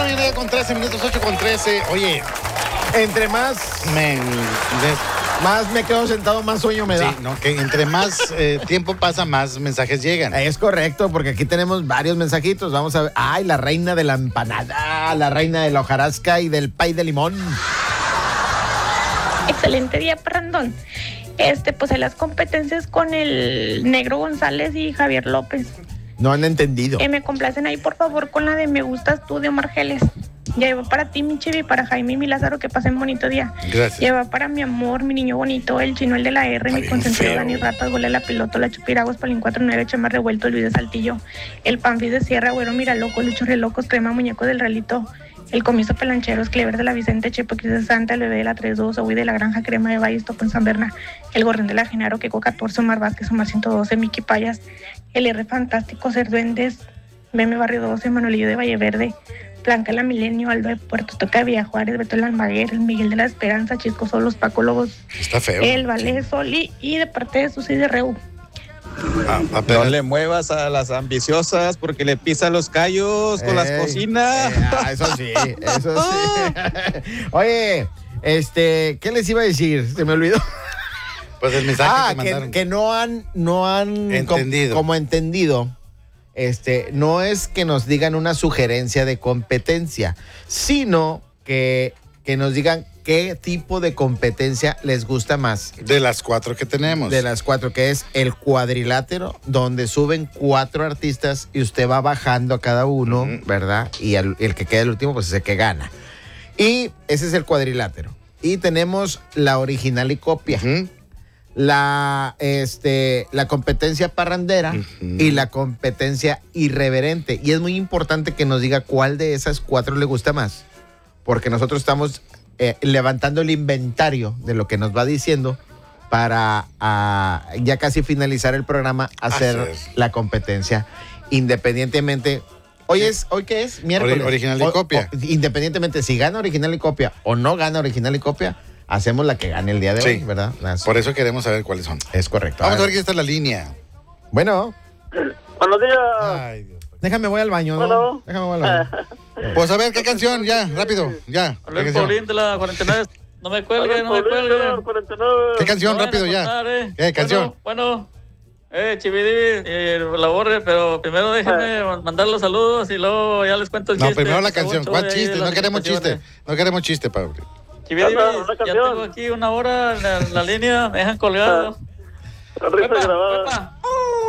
mediodía con 13 minutos, 8 con 13. Oye, Entre más me quedo sentado, más sueño me da. sí, no, que entre más tiempo pasa, más mensajes llegan. Es correcto, porque aquí tenemos varios mensajitos. Vamos a ver. Ay, la reina de la empanada, la reina de la hojarasca y del pay de limón. Excelente día, parrandón. Pues en las competencias con el Negro González y Javier López. No han entendido. Me complacen ahí, por favor, con la de Me Gustas Tú de Omar Geles. Ya va para ti, mi Chivi, para Jaime y mi Lázaro, que pasen bonito día. Gracias. Ya va para mi amor, mi niño bonito, el chino, el de la R, Está mi bien consentido, feo. Dani Ratas, Gole la Piloto, la Chupiraguas, Palín 49, Chema Revuelto, Luis de Saltillo, el Panfis de Sierra, Güero Miraloco, Lucho Relocos, Crema Muñeco del Relito, el Comiso Pelancheros, Clever de la Vicente, Chepo Cris de Santa, el Bebé de la 32, Owi de la Granja, Crema de Valles, Topo en San Berna, el Gorrión de la Genaro, Queco 14, Omar Vázquez, Omar 112, Miki Payas, el R Fantástico, Cerduendes, Meme Barrio 12, Manuelillo de Valle Verde, Blanca la Milenio, Aldo de Puerto Toca de Villa Juárez, Beto el Almaguer, el Miguel de la Esperanza, Chisco Solos, Paco Lobos, Está feo. el Valé Soli y de parte de Susi de Reu. Apenas. No le muevas a las ambiciosas porque le pisan los callos con las cocinas. Eso sí, eso sí. Oye, ¿qué les iba a decir? Se me olvidó. Pues el mensaje que mandaron. Que no han Entendido. como entendido. No es que nos digan una sugerencia de competencia, sino que nos digan qué tipo de competencia les gusta más. De las 4 que tenemos. De las 4, que es el cuadrilátero, donde suben 4 artistas y usted va bajando a cada uno, ¿verdad? Y el que queda el último, pues es el que gana. Y ese es el cuadrilátero. Y tenemos la original y copia. La competencia parrandera y la competencia irreverente. Y es muy importante que nos diga cuál de esas 4 le gusta más. Porque nosotros estamos levantando el inventario de lo que nos va diciendo para ya casi finalizar el programa, hacer la competencia independientemente. ¿Hoy qué es? Miércoles. Original y copia. Independientemente si gana original y copia o no gana original y copia, hacemos la que gane el día de hoy, ¿verdad? Por eso queremos saber cuáles son. Es correcto. Vamos a ver quién está en la línea. Bueno. Buenos días. Ay, Dios. Déjame, voy al baño. Bueno. Déjame, voy al baño. Pues a ver, ¿qué canción? Ya, rápido, ya. ¿Qué Luis canción? Paulín de la 49. No me cuelgue, no me cuelgue. ¿Qué canción? No Rápido, vayan a ya. cortar, ¿Qué canción? Bueno. Chividivi, la borre, pero primero déjenme mandar los saludos y luego ya les cuento el No, chiste. primero la Está canción. mucho ¿Cuál ahí chiste? de No las queremos chiste. situaciones. No queremos chiste, Pablo. Chividivi, Una ya canción. tengo aquí una hora en la línea, me dejan colgado. Risa Pepa, grabada. Pepa.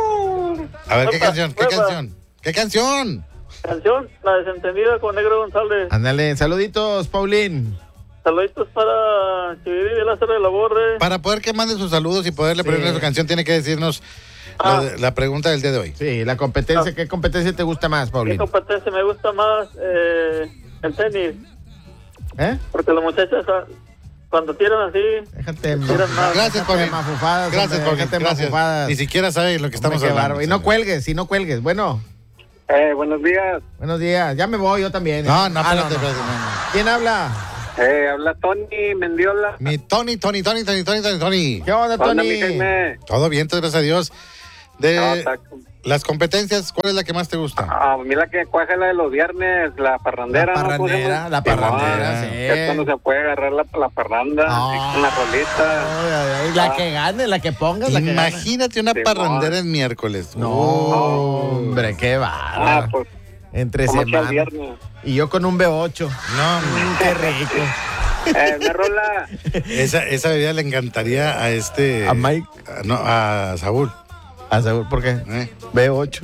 A ver, ¿qué Pepa, canción? ¿Qué Pepa. canción? ¿Qué canción? Canción, La Desentendida con Negro González. Ándale, saluditos, Paulín. Saluditos para Chivirí de Lázaro de la Borre. Para poder que mande sus saludos y poderle ponerle su canción, tiene que decirnos la pregunta del día de hoy. Sí, la competencia. ¿Qué competencia te gusta más, ¿Qué Paulín? competencia me gusta más? El tenis. ¿Eh? Porque las muchachas cuando tiran así, Déjate tiran más. Gracias, Paulín. mafufadas. Gracias, hombre, Paulín. déjate Gracias. mafufadas. Ni siquiera sabe lo que estamos Hombre, qué hablando. bárbaro. Y no cuelgues, y no cuelgues. Bueno, Buenos días. buenos días. Ya me voy, yo también. No, no, espérate, no. espérate, no. ¿Quién habla? Habla Tony Mendiola. Mi Tony. ¿Qué onda, Hola, Tony? mi Jaime. Todo bien, gracias a Dios. De No, está- las competencias, ¿cuál es la que más te gusta? mira que cuaja la de los viernes, la parrandera. La ¿no? ¿Cómo se parrandera, llama? la parrandera, Simón, sí. que es cuando se puede agarrar la parranda con la rolita. Ay, ay, la que gane, la que pongas, la que gane. Imagínate una Simón. parrandera en miércoles. No, hombre, qué bárbaro. Pues, Entre como que al semana. viernes. Y yo con un B8. No, Qué rico. Una rola. esa bebida le encantaría a A Mike. a Saúl. ¿A seguro por qué? B8.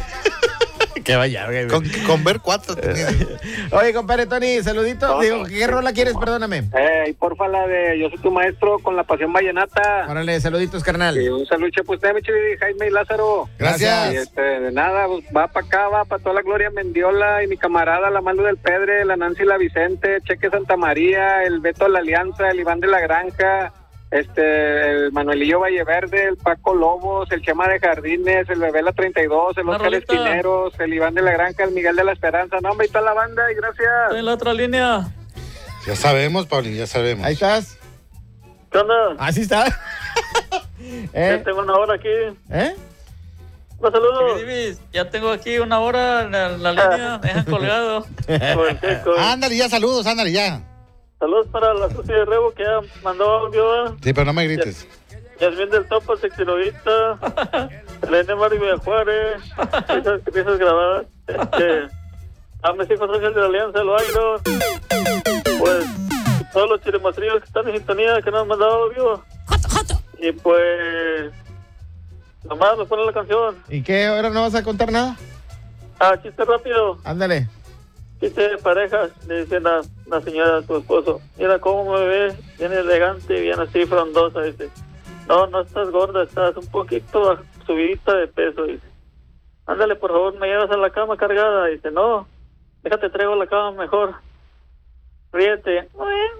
Qué vaya, güey. Con ver 4. Oye, compadre Tony, saluditos. No, Digo, no, ¿qué rola quieres? Perdóname. Y porfa la de Yo soy tu maestro con la pasión vallenata. Órale, saluditos, carnal. Y un saludo pues usted, Jaime y Lázaro. Gracias. Y de nada, pues, va para acá, va para toda la Gloria Mendiola y mi camarada, la Mando del Pedre, la Nancy la Vicente, Cheque Santa María, el Beto de la Alianza, el Iván de la Granja, el Manuelillo Valleverde, el Paco Lobos, el Chema de Jardines, el Bebé la 32, el Una Oscar rolita. Espineros, el Iván de la Granja, el Miguel de la Esperanza. No, hombre, y toda la banda, y gracias. Estoy en la otra línea. Ya sabemos, Paulín, ya sabemos. Ahí estás. ¿Qué onda? Así está. Ya tengo una hora aquí. ¿Eh? Un saludo. Chividibis, ya tengo aquí una hora en la línea, me dejan colgado. Ándale, ya saludos, ándale, ya. Saludos para la Susi de Rebo que ya mandó audio. Sí, pero no me grites. Yasmín del Topo, Sexilogista, Elena Mario de Juárez, risas grabadas. A mis hijos socios de la Alianza, el Iron. Pues todos los chirimostrillos que están en sintonía, que nos han mandado audio. Y pues nomás nos ponen la canción. ¿Y qué? ¿Ahora no vas a contar nada? Chiste rápido. Ándale. Chiste de parejas. Le dice la señora a su esposo: mira cómo me ves, bien elegante, bien así frondosa. Dice: no estás gorda, estás un poquito subidita de peso. Dice: ándale, por favor, me llevas a la cama cargada. Dice: no, déjate, traigo la cama mejor. Ríete.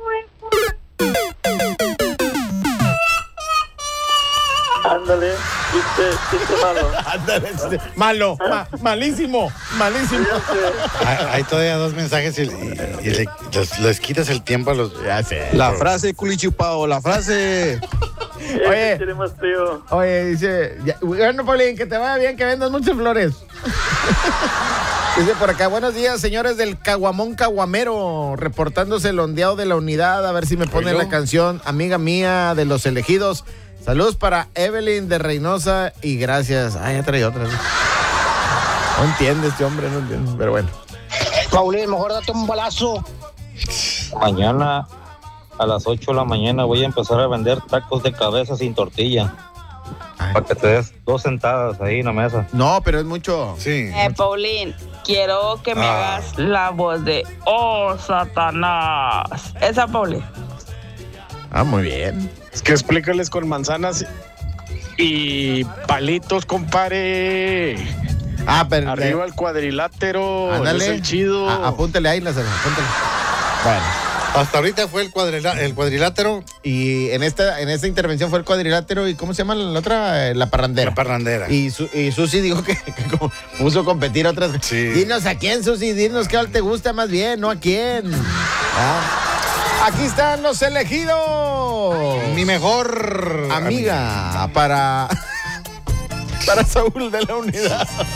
Ándale, chiste malo. Ándale, malo, malísimo. Hay todavía dos mensajes y les quitas el tiempo a los... Ya sé. La frase, culichupao, la frase. Oye, dice, bueno, Paulín, que te vaya bien, que vendas muchas flores. Dice por acá: buenos días, señores del Caguamón Caguamero, reportándose el ondeado de la unidad, a ver si me ponen la canción Amiga Mía de Los Elegidos. Saludos para Evelyn de Reynosa y gracias. Ya trae otra. No entiende este hombre, no entiende, pero bueno. Paulín, mejor date un balazo. Mañana a las 8 de la mañana voy a empezar a vender tacos de cabeza sin tortilla. Para que te des 2 sentadas ahí en la mesa. No, pero es mucho. Sí. Paulín, quiero que me hagas la voz de ¡Oh, Satanás! Esa, Paulín. Muy bien. Es que explícales con manzanas y palitos, compare. Pero arriba el cuadrilátero. Ándale. Es el chido. Apúntale ahí, Lázaro, apúntale. Bueno. Hasta ahorita fue el cuadrilátero. Y en esta intervención fue el cuadrilátero. ¿Y cómo se llama la otra? La parrandera. La parrandera. Y Susi dijo que puso a competir otras. Sí. Dinos a quién, Susi. Dinos qué te gusta más bien, no a quién. Aquí están los elegidos. Mi mejor amiga para Saúl de la Unidad.